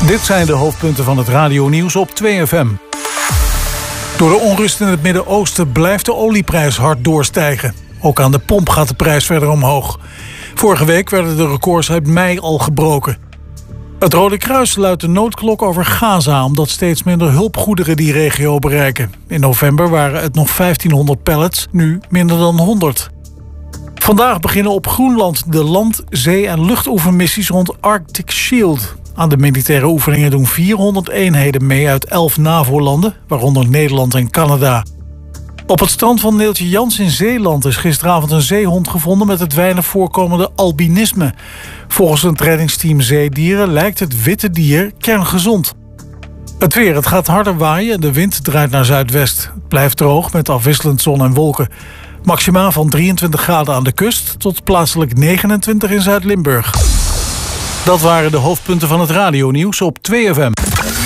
Dit zijn de hoofdpunten van het radionieuws op 2FM. Door de onrust in het Midden-Oosten blijft de olieprijs hard doorstijgen. Ook aan de pomp gaat de prijs verder omhoog. Vorige week werden de records uit mei al gebroken. Het Rode Kruis luidt de noodklok over Gaza, omdat steeds minder hulpgoederen die regio bereiken. In november waren het nog 1500 pallets, nu minder dan 100. Vandaag beginnen op Groenland de land-, zee- en luchtoefenmissies rond Arctic Shield. Aan de militaire oefeningen doen 400 eenheden mee uit 11 NAVO-landen, waaronder Nederland en Canada. Op het strand van Neeltje Jans in Zeeland is gisteravond een zeehond gevonden met het weinig voorkomende albinisme. Volgens het reddingsteam Zeedieren lijkt het witte dier kerngezond. Het weer, het gaat harder waaien en de wind draait naar zuidwest. Het blijft droog met afwisselend zon en wolken. Maximaal van 23 graden aan de kust tot plaatselijk 29 in Zuid-Limburg. Dat waren de hoofdpunten van het radionieuws op 2FM.